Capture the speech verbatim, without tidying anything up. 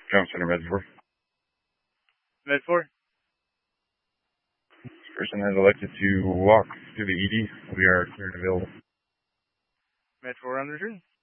Trauma Center, Med four. Med four. This person has elected to walk to the E D. We are cleared and available. Med four on the return.